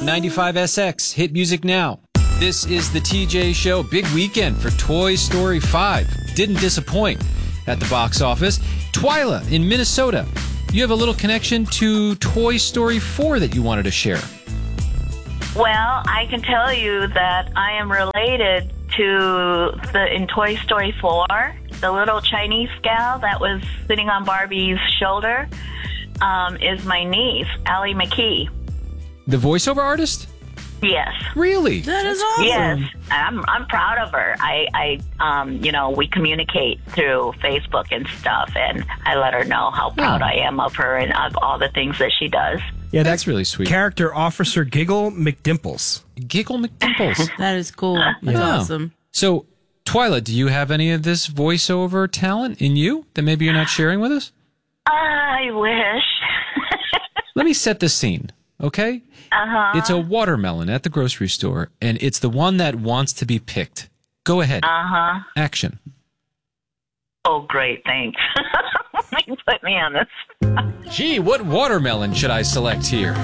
95SX, hit music now. This is the TJ Show. Big weekend for Toy Story 5. Didn't disappoint at the box office. Twyla in Minnesota. You have a little connection to Toy Story 4 that you wanted to share. Well, I can tell you that I am related to in Toy Story 4, the little Chinese gal that was sitting on Barbie's shoulder is my niece, Ally McKee. The voiceover artist? Yes. Really? That is awesome. Yes, I'm proud of her. We communicate through Facebook and stuff, and I let her know how proud I am of her and of all the things that she does. Yeah, that's really sweet. Character Officer Giggle McDimples. Giggle McDimples. That is cool. That's awesome. So, Twyla, do you have any of this voiceover talent in you that maybe you're not sharing with us? I wish. Let me set the scene, okay? Uh-huh. It's a watermelon at the grocery store, and it's the one that wants to be picked. Go ahead. Uh-huh. Action. Oh, great. Thanks. You put me on this. Gee, what watermelon should I select here?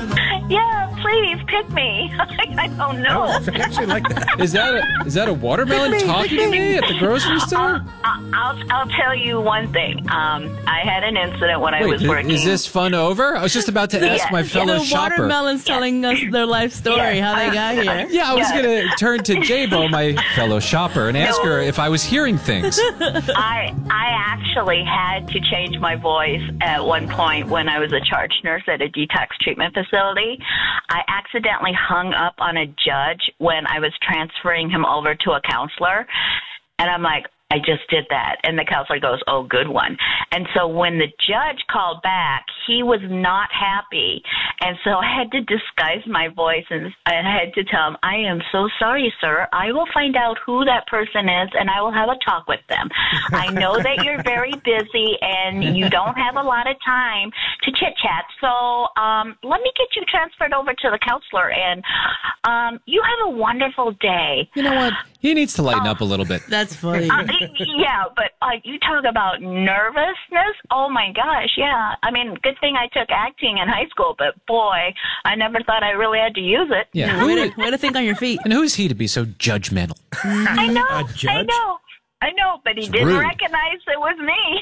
Yeah, please pick me. I don't know. I actually like that. Is that a watermelon talking to me at the grocery store? I'll tell you one thing. I had an incident when I was working. Is this fun over? I was just about to ask my fellow The shopper. watermelon's telling us their life story, how they got here. Yeah, I was going to turn to J-Bo, my fellow shopper, and ask her if I was hearing things. I actually had to change my voice at one point when I was a charge nurse at a detox treatment facility. I accidentally hung up on a judge when I was transferring him over to a counselor. And I'm like, I just did that. And the counselor goes, oh, good one. And so when the judge called back, he was not happy. And so I had to disguise my voice and I had to tell him, I am so sorry, sir. I will find out who that person is and I will have a talk with them. I know that you're very busy and you don't have a lot of time to chit chat. So let me get you transferred over to the counselor and you have a wonderful day. You know what? He needs to lighten up a little bit. That's funny. Yeah, but you talk about nervousness. Oh, my gosh, yeah. I mean, good thing I took acting in high school, but boy, I never thought I really had to use it. Yeah. Way to think on your feet. And who is he to be so judgmental? I know, A judge? I know, but he didn't rude. recognize it was me.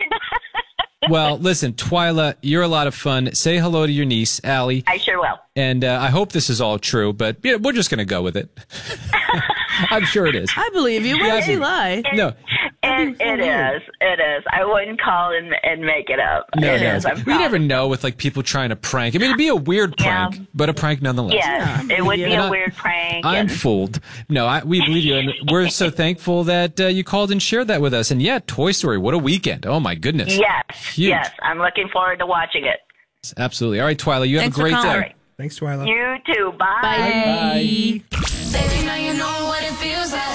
Well, listen, Twyla, you're a lot of fun. Say hello to your niece, Allie. I sure will. And I hope this is all true, but we're just going to go with it. I'm sure it is. I believe you. Why would you lie? No. It is. I wouldn't call and make it up. No, It no. is. I'm We proud. never know with like people trying to prank. I mean, it'd be a weird prank, but a prank nonetheless. Yes, it would be And a weird prank. I'm and- fooled. No, we believe you, and we're so thankful that you called and shared that with us. And yeah, Toy Story, what a weekend! Oh my goodness. Yes, Huge. yes. I'm looking forward to watching it. Absolutely. All right, Twyla, you have Thanks a for great calling. day. Thanks, Twyla. You too. Bye. Bye. Baby, now you know what it feels like.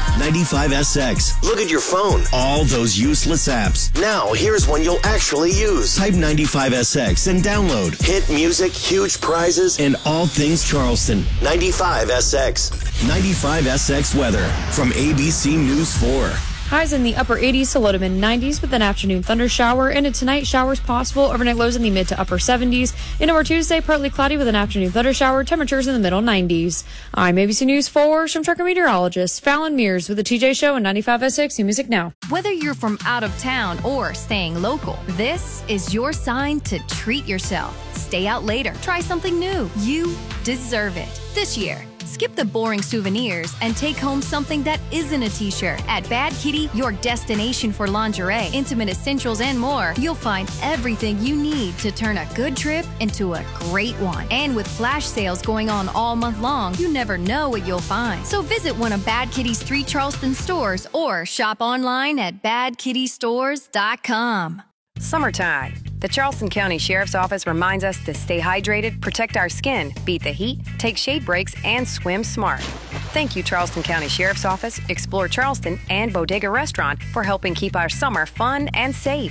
95SX. Look at your phone. All those useless apps. Now, here's one you'll actually use. Type 95SX and download. Hit music, huge prizes, and all things Charleston. 95SX. 95SX weather from ABC News 4. Highs in the upper 80s to low to mid 90s with an afternoon thunder shower, and tonight showers possible. Overnight lows in the mid to upper 70s. Into our Tuesday, partly cloudy with an afternoon thunder shower. Temperatures in the middle 90s. I'm ABC News 4's from trucker meteorologist Fallon Mears with the TJ Show and 95SX New Music Now. Whether you're from out of town or staying local, this is your sign to treat yourself. Stay out later. Try something new. You deserve it. This year, skip the boring souvenirs and take home something that isn't a t-shirt. At Bad Kitty, your destination for lingerie, intimate essentials, and more, you'll find everything you need to turn a good trip into a great one. And with flash sales going on all month long, you never know what you'll find. So visit one of Bad Kitty's 3 Charleston stores or shop online at badkittystores.com. Summertime. The Charleston County Sheriff's Office reminds us to stay hydrated, protect our skin, beat the heat, take shade breaks, and swim smart. Thank you, Charleston County Sheriff's Office, Explore Charleston, and Bodega Restaurant for helping keep our summer fun and safe.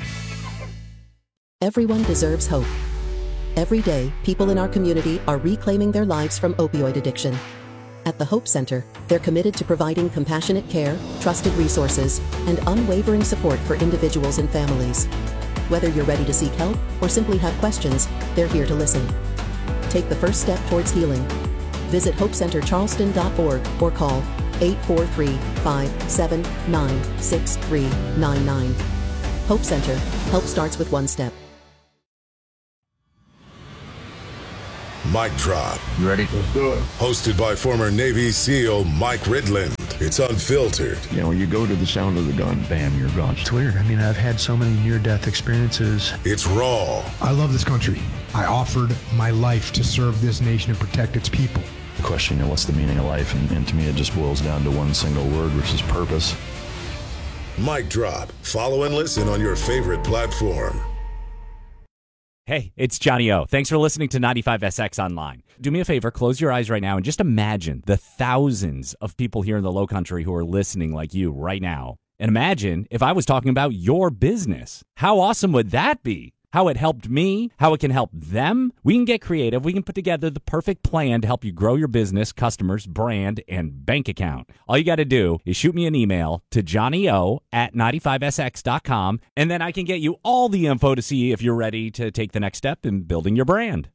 Everyone deserves hope. Every day, people in our community are reclaiming their lives from opioid addiction. At the Hope Center, they're committed to providing compassionate care, trusted resources, and unwavering support for individuals and families. Whether you're ready to seek help or simply have questions, they're here to listen. Take the first step towards healing. Visit hopecentercharleston.org or call 843-579-6399. Hope Center. Help starts with one step. Mic Drop. You ready? Let's do it. Hosted by former Navy SEAL Mike Ridland. It's unfiltered. You know, when you go to the sound of the gun, bam, you're gone. It's weird. I mean, I've had so many near-death experiences. It's raw. I love this country. I offered my life to serve this nation and protect its people. The question, what's the meaning of life? And to me, it just boils down to one single word, which is purpose. Mic Drop. Follow and listen on your favorite platform. Hey, it's Johnny O. Thanks for listening to 95SX Online. Do me a favor, close your eyes right now and just imagine the thousands of people here in the Low Country who are listening like you right now. And imagine if I was talking about your business. How awesome would that be? How it helped me, how it can help them. We can get creative. We can put together the perfect plan to help you grow your business, customers, brand, and bank account. All you got to do is shoot me an email to johnnyo@95sx.com, and then I can get you all the info to see if you're ready to take the next step in building your brand.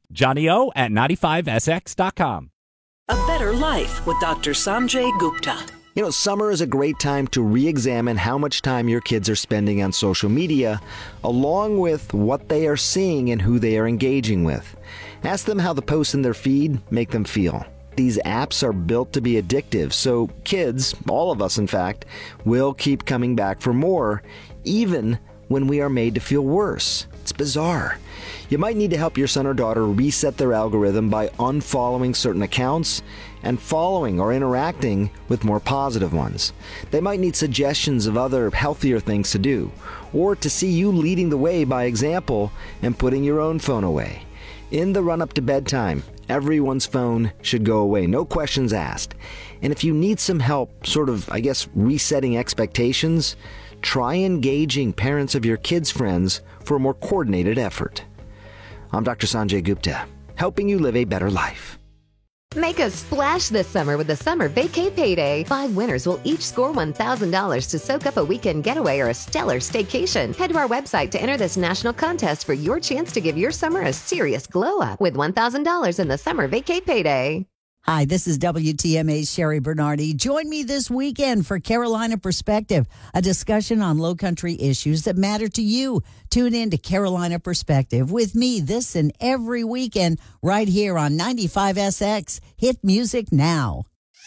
johnnyo@95sx.com. A Better Life with Dr. Sanjay Gupta. You know, summer is a great time to re-examine how much time your kids are spending on social media, along with what they are seeing and who they are engaging with. Ask them how the posts in their feed make them feel. These apps are built to be addictive, so kids, all of us in fact, will keep coming back for more, even when we are made to feel worse. It's bizarre. You might need to help your son or daughter reset their algorithm by unfollowing certain accounts and following or interacting with more positive ones. They might need suggestions of other healthier things to do, or to see you leading the way by example and putting your own phone away. In the run-up to bedtime, everyone's phone should go away, no questions asked. And if you need some help, resetting expectations, try engaging parents of your kids' friends for a more coordinated effort. I'm Dr. Sanjay Gupta, helping you live a better life. Make a splash this summer with the Summer Vacay Payday. 5 winners will each score $1,000 to soak up a weekend getaway or a stellar staycation. Head to our website to enter this national contest for your chance to give your summer a serious glow-up with $1,000 in the Summer Vacay Payday. Hi, this is WTMA's Sherry Bernardi. Join me this weekend for Carolina Perspective, a discussion on Low Country issues that matter to you. Tune in to Carolina Perspective with me this and every weekend right here on 95SX. Hit music now.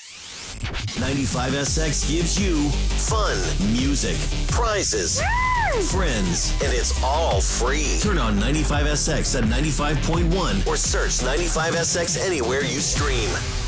95SX gives you fun, music, prizes, friends, and it's all free. Turn on 95SX at 95.1 or search 95SX anywhere you stream.